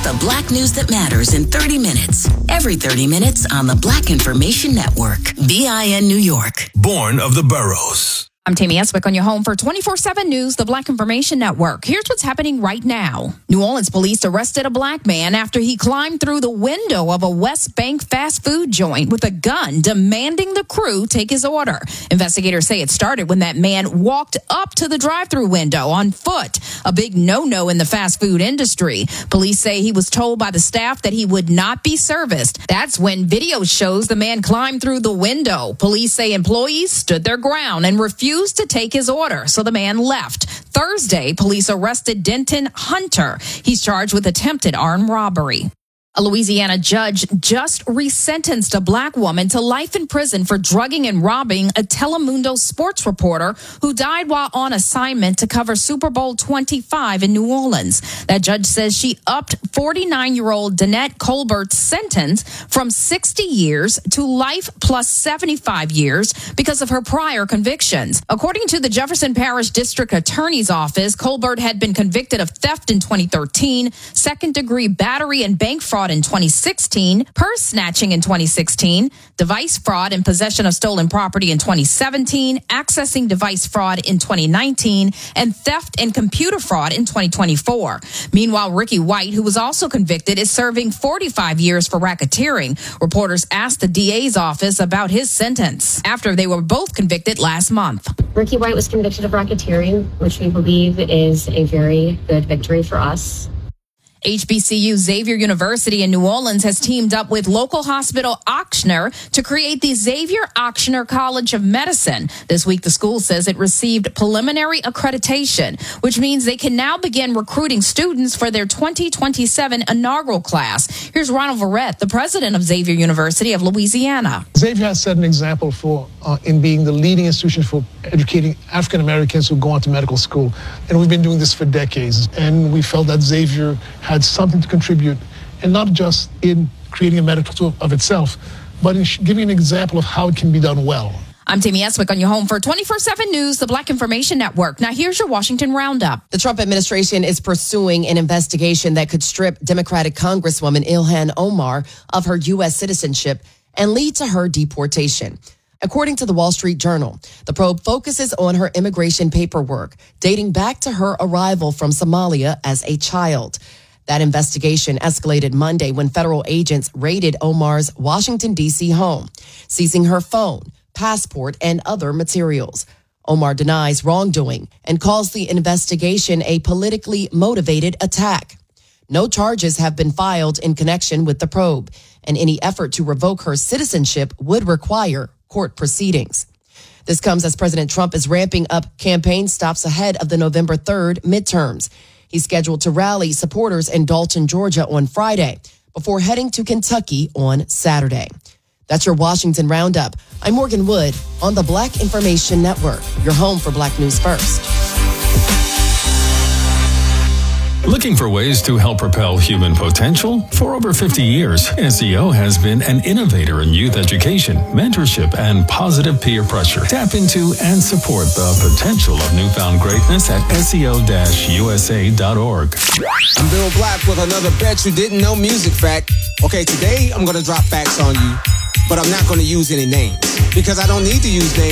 The Black news that matters in 30 minutes. Every 30 minutes on the Black Information Network. BIN New York. Born of the boroughs. I'm Tammy Eswick on your home for 24/7 News, the Black Information Network. Here's what's happening right now. New Orleans police arrested a black man after he climbed through the window of a West Bank fast food joint with a gun, demanding the crew take his order. Investigators say it started when that man walked up to the drive-through window on foot, a big no-no in the fast food industry. Police say he was told by the staff that he would not be serviced. That's when video shows the man climbed through the window. Police say employees stood their ground and refused to take his order, so the man left. Thursday, police arrested Denton Hunter. He's charged with attempted armed robbery. A Louisiana judge just resentenced a black woman to life in prison for drugging and robbing a Telemundo sports reporter who died while on assignment to cover Super Bowl 25 in New Orleans. That judge says she upped 49-year-old Danette Colbert's sentence from 60 years to life plus 75 years because of her prior convictions. According to the Jefferson Parish District Attorney's Office, Colbert had been convicted of theft in 2013, second-degree battery and bank fraud in 2016, purse snatching in 2016, device fraud and possession of stolen property in 2017, accessing device fraud in 2019, and theft and computer fraud in 2024. Meanwhile, Ricky White, who was also convicted, is serving 45 years for racketeering. Reporters asked the DA's office about his sentence after they were both convicted last month. Ricky White was convicted of racketeering, which we believe is a very good victory for us. HBCU Xavier University in New Orleans has teamed up with local hospital Ochsner to create the Xavier Ochsner College of Medicine. This week, the school says it received preliminary accreditation, which means they can now begin recruiting students for their 2027 inaugural class. Here's Ronald Verrett, the president of Xavier University of Louisiana. Xavier has set an example for in being the leading institution for educating African Americans who go on to medical school. And we've been doing this for decades. And we felt that Xavier had something to contribute, and not just in creating a medical school of itself, but in giving an example of how it can be done well. I'm Tammy Eswick on your home for 24/7 News, the Black Information Network. Now here's your Washington Roundup. The Trump administration is pursuing an investigation that could strip Democratic Congresswoman Ilhan Omar of her U.S. citizenship and lead to her deportation. According to the Wall Street Journal, the probe focuses on her immigration paperwork dating back to her arrival from Somalia as a child. That investigation escalated Monday when federal agents raided Omar's Washington, D.C. home, seizing her phone, passport, and other materials. Omar denies wrongdoing and calls the investigation a politically motivated attack. No charges have been filed in connection with the probe, and any effort to revoke her citizenship would require court proceedings. This comes as President Trump is ramping up campaign stops ahead of the November 3rd midterms. He's scheduled to rally supporters in Dalton, Georgia on Friday before heading to Kentucky on Saturday. That's your Washington Roundup. I'm Morgan Wood on the Black Information Network, your home for Black News First. Looking for ways to help propel human potential? For over 50 years, SEO has been an innovator in youth education, mentorship, and positive peer pressure. Tap into and support the potential of newfound greatness at SEO-USA.org. I'm Bill Black with another Bet You Didn't Know music fact. Okay, today I'm going to drop facts on you, but I'm not going to use any names because I don't need to use names.